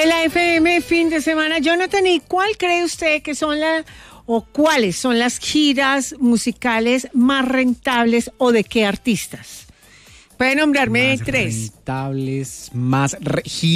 En la FM fin de semana, Jonathan, ¿y cuál cree usted que son cuáles son las giras musicales más rentables o de qué artistas? Puede nombrarme más 3. Rentables, más